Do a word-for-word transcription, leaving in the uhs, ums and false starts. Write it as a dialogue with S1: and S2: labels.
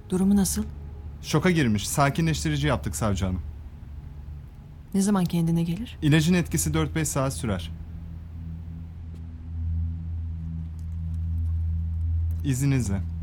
S1: Durumu nasıl?
S2: Şoka girmiş. Sakinleştirici yaptık savcı hanım.
S1: Ne zaman kendine gelir?
S2: İlacın etkisi dört beş saat sürer. İzninizle.